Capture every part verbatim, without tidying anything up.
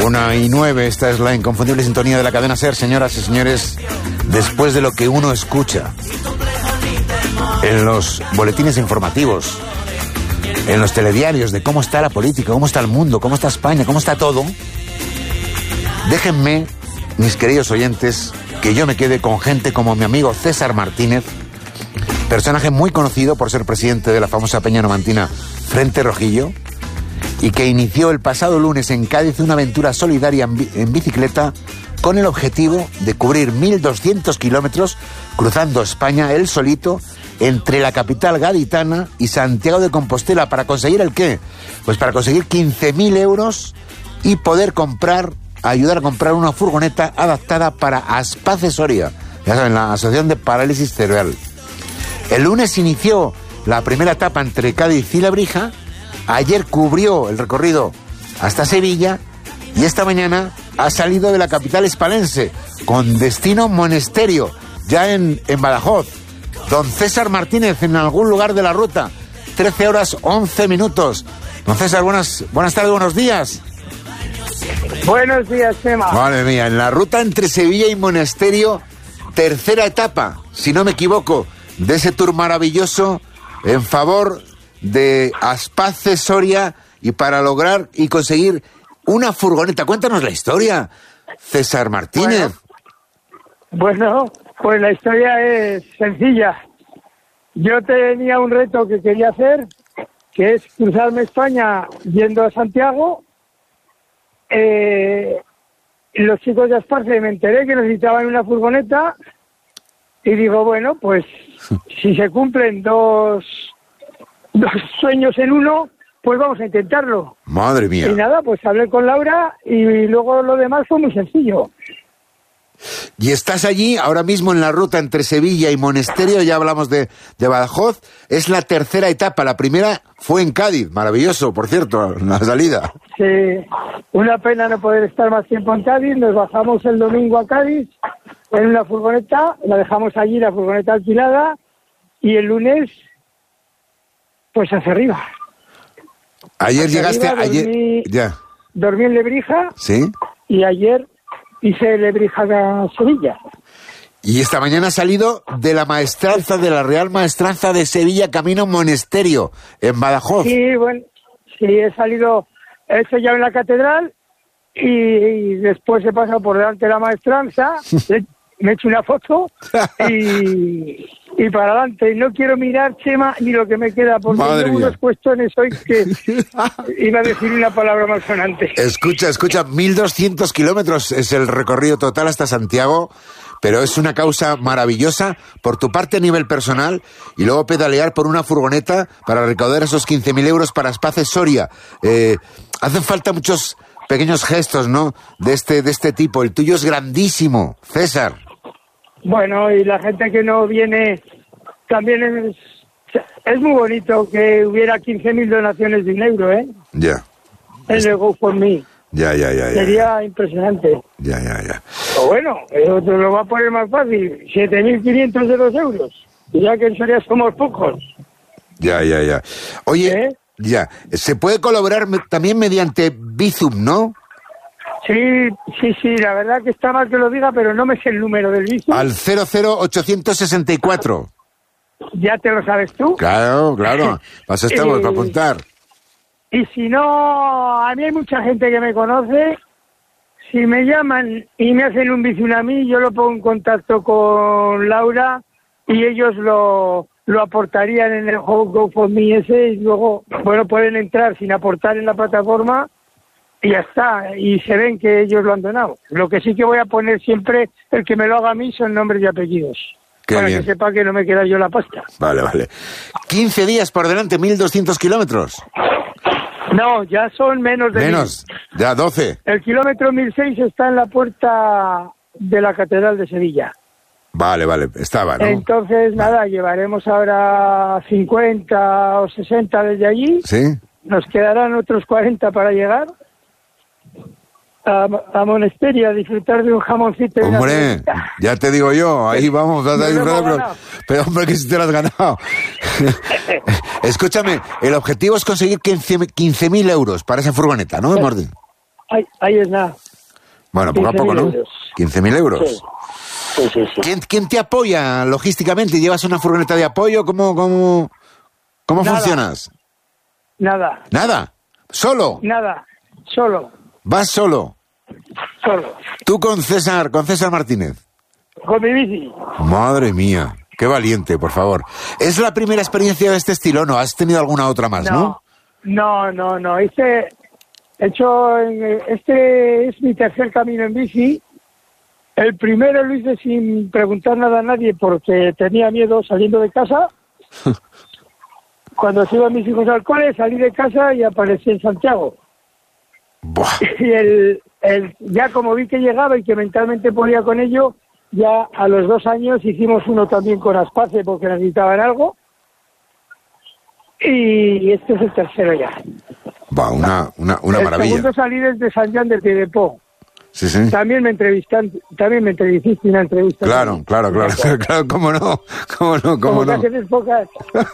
Una y nueve, esta es la inconfundible sintonía de la cadena SER, señoras y señores. Después de lo que uno escucha en los boletines informativos, en los telediarios de cómo está la política, cómo está el mundo, cómo está España, cómo está todo, déjenme, mis queridos oyentes, que yo me quede con gente como mi amigo César Martínez, personaje muy conocido por ser presidente de la famosa peña nomantina Frente Rojillo, y que inició el pasado lunes en Cádiz una aventura solidaria en, bi- en bicicleta con el objetivo de cubrir mil doscientos kilómetros cruzando España él solito entre la capital gaditana y Santiago de Compostela. ¿Para conseguir el qué? Pues para conseguir quince mil euros y poder comprar, ayudar a comprar una furgoneta adaptada para Aspace Soria, ya saben, la Asociación de Parálisis Cerebral. El lunes inició la primera etapa entre Cádiz y Lebrija. Ayer cubrió el recorrido hasta Sevilla y esta mañana ha salido de la capital hispalense con destino Monesterio, ya en, en Badajoz. Don César Martínez, en algún lugar de la ruta, trece horas once minutos. Don César, buenas, buenas tardes, buenos días. Buenos días, Chema. Madre mía, en la ruta entre Sevilla y Monesterio, tercera etapa, si no me equivoco, de ese tour maravilloso en favor de Aspace Soria y para lograr y conseguir una furgoneta. Cuéntanos la historia, César Martínez. Bueno, bueno, pues la historia es sencilla. Yo tenía un reto que quería hacer, que es cruzarme España yendo a Santiago. Eh, los chicos de Aspace me enteré que necesitaban una furgoneta y digo, bueno, pues si se cumplen dos... dos sueños en uno, pues vamos a intentarlo. Madre mía. Y nada, pues hablé con Laura y luego lo demás fue muy sencillo. Y estás allí ahora mismo en la ruta entre Sevilla y Monesterio, ya hablamos de, de Badajoz, es la tercera etapa, la primera fue en Cádiz, maravilloso, por cierto, la salida. Sí, una pena no poder estar más tiempo en Cádiz, nos bajamos el domingo a Cádiz en una furgoneta, la dejamos allí, la furgoneta alquilada, y el lunes pues hacia arriba. Ayer hacia llegaste, arriba, ayer... dormí, ya. dormí en Lebrija. ¿Sí? Y ayer hice Lebrija a Sevilla. Y esta mañana ha salido de la maestranza, de la Real Maestranza de Sevilla, camino Monesterio, en Badajoz. Sí, bueno, sí, he salido, he hecho ya en la catedral y, y después he pasado por delante de la maestranza, me he hecho una foto y... y para adelante. Y no quiero mirar, Chema, ni lo que me queda, porque tengo unos cuestiones hoy que iba a decir una palabra más sonante. Escucha, escucha, mil doscientos kilómetros es el recorrido total hasta Santiago, pero es una causa maravillosa por tu parte a nivel personal y luego pedalear por una furgoneta para recaudar esos quince mil euros para Aspace Soria. Eh, hacen falta muchos pequeños gestos, ¿no?, de este, de este tipo. El tuyo es grandísimo, César. Bueno, y la gente que no viene también es, es muy bonito que hubiera quince mil donaciones de un euro, ¿eh? Ya. En el GoFundMe. Ya, ya, ya, ya. Sería ya. impresionante. Ya, ya, ya. O bueno, eso te lo va a poner más fácil, siete mil quinientos de los euros. Y ya que en Soria somos pocos. Ya, ya, ya. Oye, ¿Eh? ya, se puede colaborar me- también mediante Bizum, ¿no? Sí, sí, sí, la verdad que está mal que lo diga, pero no me sé el número del Bizum. Al cero cero ochocientos sesenta y cuatro. ¿Ya te lo sabes tú? Claro, claro. Para estamos, Eh, para apuntar. Y si no, a mí hay mucha gente que me conoce. Si me llaman y me hacen un Bizum a mí, yo lo pongo en contacto con Laura y ellos lo, lo aportarían en el GoFundMe ese y luego, bueno, pueden entrar sin aportar en la plataforma y ya está. Y se ven que ellos lo han donado. Lo que sí que voy a poner siempre, el que me lo haga a mí, son nombres y apellidos. Qué para bien. que sepa que no me queda yo la pasta. Vale, vale. quince días por delante, mil doscientos kilómetros. No, ya son menos de Menos, ya doce. mil. El kilómetro mil seis está en la puerta de la Catedral de Sevilla. Vale, vale, estaba, ¿no? Entonces, nada, llevaremos ahora cincuenta o sesenta desde allí. ¿Sí? Nos quedarán otros cuarenta para llegar a, a Monesterio a disfrutar de un jamoncito. Y una Hombre, cervecita. ya te digo yo, ahí vamos, vas a Nos hemos disfrutar, pero, ganado. pero hombre, que si te lo has ganado. Escúchame, el objetivo es conseguir quince mil euros para esa furgoneta, ¿no, Martín? ahí, ahí es nada. Bueno, poco a poco, ¿no? quince mil euros. Sí. Sí, sí, sí. ¿Quién, ¿Quién te apoya logísticamente? ¿Llevas una furgoneta de apoyo? ¿Cómo, cómo, cómo Nada. funcionas? Nada, ¿Nada? ¿Solo? nada, solo, ¿Vas solo? solo. ¿Tú con César, con César Martínez? Con mi bici. Madre mía, qué valiente, por favor. ¿Es la primera experiencia de este estilo? ¿No? ¿Has tenido alguna otra más, no? No, no, no, no. Este, hecho, este es mi tercer camino en bici. El primero lo hice sin preguntar nada a nadie porque tenía miedo saliendo de casa. Cuando se iban mis hijos al cole, salí de casa y aparecí en Santiago. Buah. Y el, el, ya como vi que llegaba y que mentalmente podía con ello, ya a los dos años hicimos uno también con Aspace porque necesitaban algo. Y este es el tercero ya. Va, una, una, una el maravilla. segundo salí desde San Juan del Piedepó. Sí, sí. También me entrevistan, también me entrevistaste una entrevista. Claro, claro, claro, claro, cómo no, cómo no, cómo Como no. que haces pocas.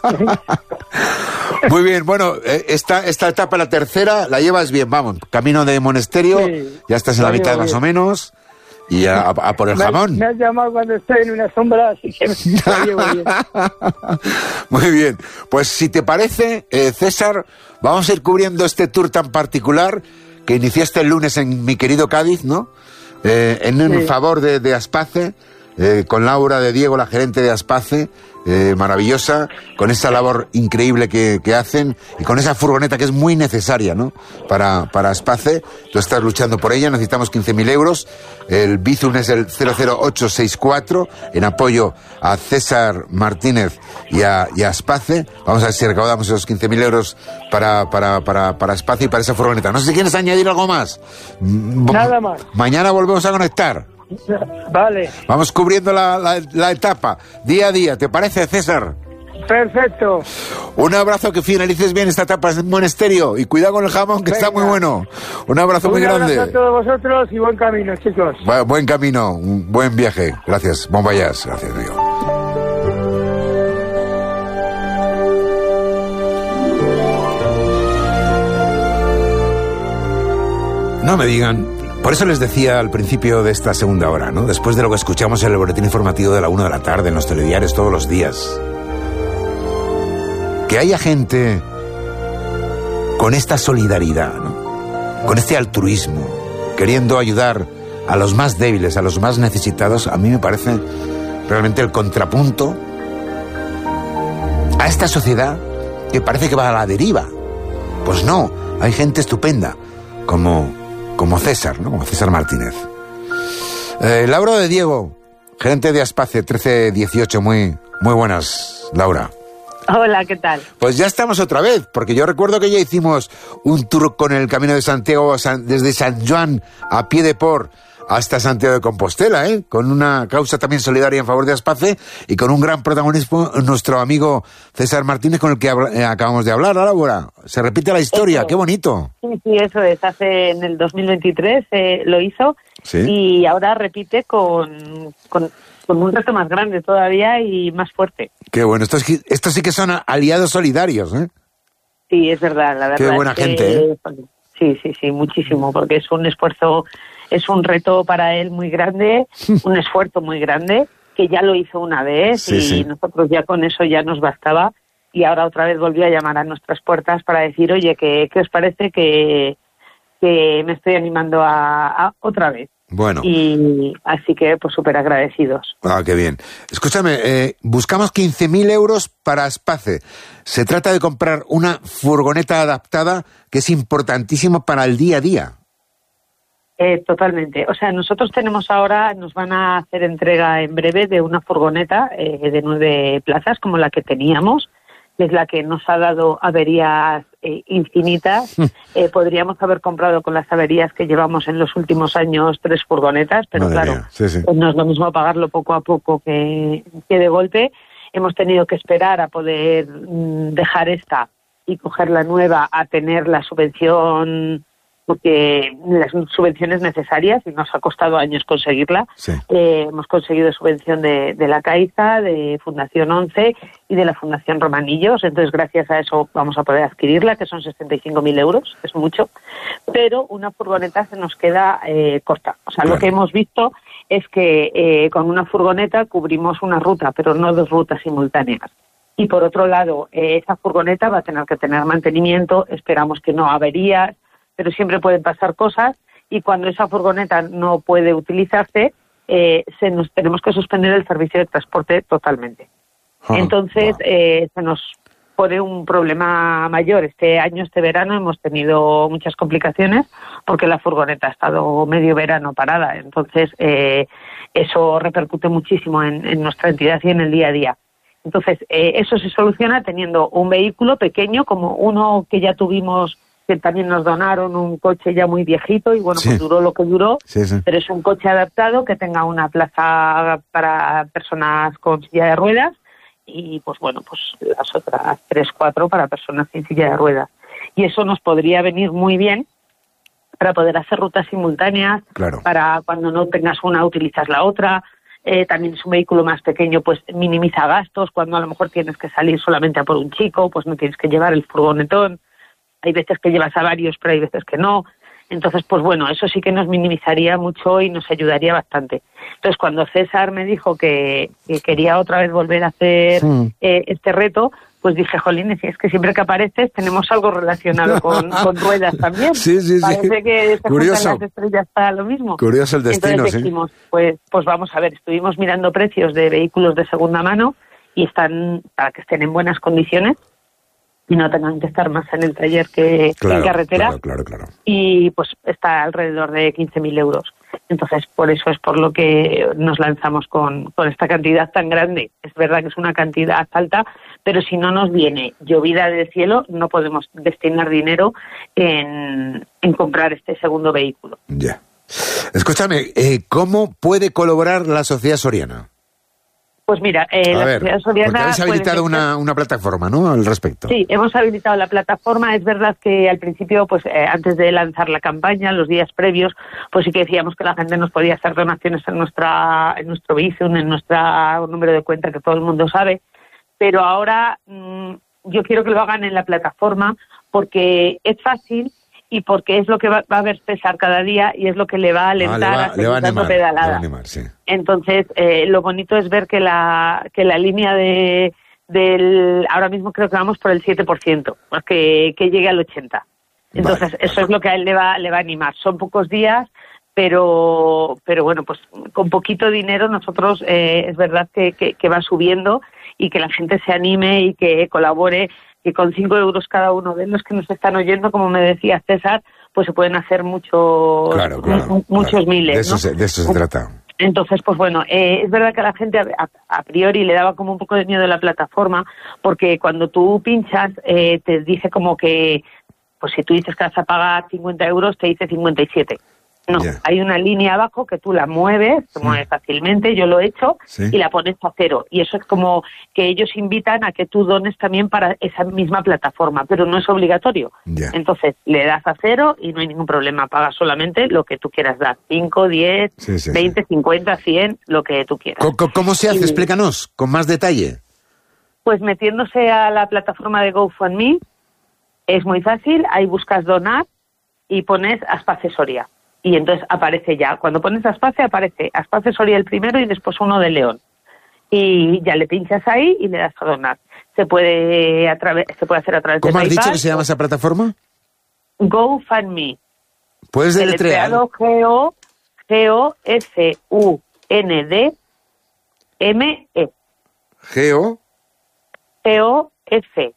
Muy bien, bueno, eh, esta, esta etapa, la tercera, la llevas bien, vamos, camino de Monasterio, Sí, ya estás en la la mitad llevo más bien. o menos, y a, a- a por el Me has- jamón. Me has llamado cuando estoy en una sombra, así que me la llevo bien. Muy bien, pues si te parece, eh, César, vamos a ir cubriendo este tour tan particular que iniciaste el lunes en mi querido Cádiz, ¿no? Eh, en, en Sí. favor de, de Aspace, eh, con Laura de Diego, la gerente de Aspace, eh, maravillosa, con esa labor increíble que, que hacen y con esa furgoneta que es muy necesaria, ¿no? Para, para Aspace. Tú estás luchando por ella, necesitamos quince mil euros. El Bizum es el cero cero ocho seis cuatro en apoyo a César Martínez y a, y a Aspace. Vamos a ver si recaudamos esos quince mil euros para, para, para, para Aspace y para esa furgoneta. No sé si quieres añadir algo más. Mm, Nada más. Mañana volvemos a conectar. Vale, Vamos cubriendo la, la, la etapa, día a día. ¿Te parece, César? perfecto. Un abrazo, que finalices bien esta etapa en Monasterio. Y cuidado con el jamón, que está Venga. muy bueno. Un abrazo muy Un abrazo grande. a todos vosotros y buen camino, chicos. Bu- Buen camino, un buen viaje. Gracias. Bon voyage. Gracias, amigo. No me digan. Por eso les decía al principio de esta segunda hora, ¿no? Después de lo que escuchamos en el boletín informativo de la una de la tarde, en los telediarios todos los días, que haya gente con esta solidaridad, ¿no? Con este altruismo, queriendo ayudar a los más débiles, a los más necesitados, a mí me parece realmente el contrapunto a esta sociedad que parece que va a la deriva. Pues no, hay gente estupenda, como, como César, ¿no? Como César Martínez. Eh, Laura de Diego, gerente de Aspace trece dieciocho, muy, muy buenas, Laura. Hola, ¿qué tal? Pues ya estamos otra vez, porque yo recuerdo que ya hicimos un tour con el Camino de Santiago San- desde San Juan a pie de por hasta Santiago de Compostela, ¿eh? Con una causa también solidaria en favor de Aspace y con un gran protagonismo nuestro amigo César Martínez, con el que habla- eh, acabamos de hablar, Laura. Se repite la historia, Eso. qué bonito. Sí, sí, eso es. Hace en el dos mil veintitrés eh, lo hizo Sí. y ahora repite con, con, con un reto más grande todavía y más fuerte. Qué bueno, estos, estos sí que son aliados solidarios, ¿eh? Sí, es verdad, la verdad. Qué buena es que- gente, ¿eh? Sí, sí, sí, muchísimo, porque es un esfuerzo, es un reto para él muy grande, un esfuerzo muy grande, que ya lo hizo una vez Sí, y sí. nosotros ya con eso ya nos bastaba. Y ahora otra vez volvió a llamar a nuestras puertas para decir, oye, ¿qué, qué os parece que, que me estoy animando a, a otra vez? Bueno. Y así que, pues, súper agradecidos. Ah, qué bien. Escúchame, eh, buscamos quince mil euros para Aspace. Se trata de comprar una furgoneta adaptada que es importantísimo para el día a día. Eh, totalmente. O sea, nosotros tenemos ahora, nos van a hacer entrega en breve de una furgoneta eh, de nueve plazas, como la que teníamos, que es la que nos ha dado averías eh, infinitas. Eh, podríamos haber comprado con las averías que llevamos en los últimos años tres furgonetas, pero Madre claro, mía, sí, sí. pues no es lo mismo pagarlo poco a poco que, que de golpe. Hemos tenido que esperar a poder mm, dejar esta y coger la nueva, a tener la subvención porque las subvenciones necesarias, y nos ha costado años conseguirla, sí. eh, hemos conseguido subvención de, de la Caixa, de Fundación once y de la Fundación Romanillos, entonces gracias a eso vamos a poder adquirirla, que son sesenta y cinco mil euros, es mucho, pero una furgoneta se nos queda eh, corta. O sea, claro. Lo que hemos visto es que eh, con una furgoneta cubrimos una ruta, pero no dos rutas simultáneas. Y por otro lado, eh, esa furgoneta va a tener que tener mantenimiento, esperamos que no averías, pero siempre pueden pasar cosas, y cuando esa furgoneta no puede utilizarse, eh, se nos tenemos que suspender el servicio de transporte totalmente. Ah, Entonces, wow. eh, se nos pone un problema mayor. Este año, este verano, hemos tenido muchas complicaciones porque la furgoneta ha estado medio verano parada. Entonces, eh, eso repercute muchísimo en, en nuestra entidad y en el día a día. Entonces, eh, eso se soluciona teniendo un vehículo pequeño, como uno que ya tuvimos, que también nos donaron, un coche ya muy viejito, y bueno, sí. pues duró lo que duró, sí, sí. pero es un coche adaptado que tenga una plaza para personas con silla de ruedas, y pues bueno, pues las otras tres, cuatro para personas sin silla de ruedas. Y eso nos podría venir muy bien para poder hacer rutas simultáneas, claro. para cuando no tengas una, utilizas la otra. Eh, también es un vehículo más pequeño, pues minimiza gastos. Cuando a lo mejor tienes que salir solamente a por un chico, pues no tienes que llevar el furgonetón. Hay veces que llevas a varios, pero hay veces que no. Entonces, pues bueno, eso sí que nos minimizaría mucho y nos ayudaría bastante. Entonces, cuando César me dijo que, que quería otra vez volver a hacer sí. eh, este reto, pues dije, jolín, es que siempre que apareces tenemos algo relacionado con, con ruedas también. Sí, sí, sí. Parece que se Curioso. juntan las estrellas para lo mismo. Curioso el destino, Entonces dijimos, sí. pues, pues vamos a ver, estuvimos mirando precios de vehículos de segunda mano y están para que estén en buenas condiciones y no tengan que estar más en el taller que claro, en carretera. Claro, claro, claro. Y pues está alrededor de quince mil euros. Entonces, por eso es por lo que nos lanzamos con, con esta cantidad tan grande. Es verdad que es una cantidad alta, pero si no nos viene llovida del cielo, no podemos destinar dinero en, en comprar este segundo vehículo. Ya. Escúchame, eh, ¿cómo puede colaborar la Sociedad Soriana? Pues mira, eh, la ver, Sociedad Soriana... Porque habéis habilitado una, una plataforma, ¿no?, al respecto. Sí, hemos habilitado la plataforma. Es verdad que al principio, pues eh, antes de lanzar la campaña, los días previos, pues sí que decíamos que la gente nos podía hacer donaciones en nuestra en nuestro Bizum, en nuestro número de cuenta que todo el mundo sabe. Pero ahora mmm, yo quiero que lo hagan en la plataforma porque es fácil y porque es lo que va, va a ver César cada día y es lo que le va a alentar ah, le va, a seguir le va dando animar, pedalada. Le va a animar, sí. Entonces, eh, lo bonito es ver que la que la línea de del ahora mismo creo que vamos por el siete por ciento, pues que, que llegue al ochenta por ciento. Entonces, vale, eso vale. es lo que a él le va, le va a animar. Son pocos días, pero pero bueno, pues con poquito dinero nosotros eh, es verdad que, que, que va subiendo y que la gente se anime y que colabore, que con cinco euros cada uno de los que nos están oyendo, como me decía César, pues se pueden hacer muchos, claro, claro, muchos claro. miles. De eso, ¿no? se, de eso se trata. Entonces, pues bueno, eh, es verdad que a la gente a, a priori le daba como un poco de miedo la plataforma, porque cuando tú pinchas eh, te dice como que, pues si tú dices que vas a pagar cincuenta euros, te dice cincuenta y siete. No, yeah. hay una línea abajo que tú la mueves, se mueve sí. fácilmente, yo lo he hecho, sí. y la pones a cero. Y eso es como que ellos invitan a que tú dones también para esa misma plataforma, pero no es obligatorio. Yeah. Entonces, le das a cero y no hay ningún problema, pagas solamente lo que tú quieras dar, cinco, diez, sí, sí, veinte, sí. cincuenta, cien, lo que tú quieras. ¿Cómo, cómo se hace? Y, explícanos, con más detalle. Pues metiéndose a la plataforma de GoFundMe, es muy fácil, ahí buscas donar y pones Aspace Soria. Y entonces aparece ya, cuando pones Aspace, aparece Aspace Soria el primero y después uno de León. Y ya le pinchas ahí y le das a donar. Se puede, a través, se puede hacer a través de ¿Cómo has PayPal, dicho que se llama esa plataforma? GoFundMe. ¿Puedes deletrear? G-O, G-O, F U N D M E. G-O. G-O, F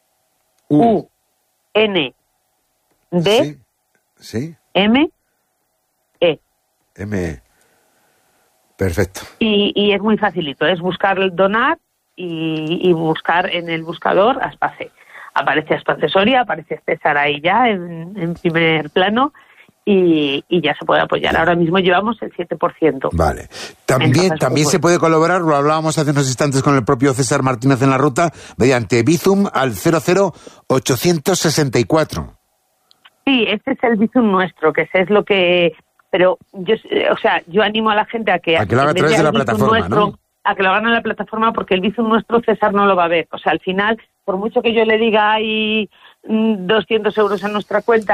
U N D Sí. Sí. M E. M. Perfecto. Y, y es muy facilito, es buscar el donar y, y buscar en el buscador Aspace. Aparece Aspace Soria, aparece César ahí ya en, en primer plano y, y ya se puede apoyar. Ahora mismo llevamos el siete por ciento. Vale. También, Entonces, también pues, se puede colaborar, lo hablábamos hace unos instantes con el propio César Martínez en la ruta, mediante Bizum al cero cero ochocientos sesenta y cuatro. Sí, este es el Bizum nuestro, que ese es lo que... Pero yo, o sea, yo animo a la gente a que... A que lo haga a través de la plataforma, nuestro, ¿no? A que lo hagan en la plataforma, porque el Bizum nuestro César no lo va a ver. O sea, al final, por mucho que yo le diga hay doscientos euros en nuestra cuenta,